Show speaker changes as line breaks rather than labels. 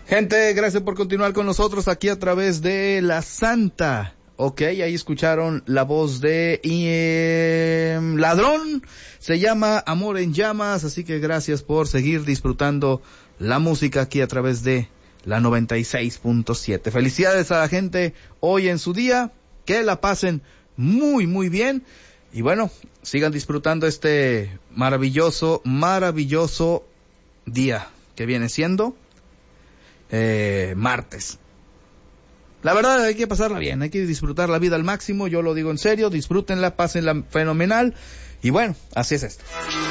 Gente, gracias por continuar con nosotros aquí a través de La Santa. Ok, ahí escucharon la voz de Ladrón, se llama Amor en Llamas, así que gracias por seguir disfrutando la música aquí a través de la 96.7. Felicidades a la gente hoy en su día, que la pasen muy muy bien y bueno, sigan disfrutando este maravilloso día que viene siendo martes. La verdad hay que pasarla bien, hay que disfrutar la vida al máximo, yo lo digo en serio, disfrútenla, pásenla fenomenal y bueno, así es esto.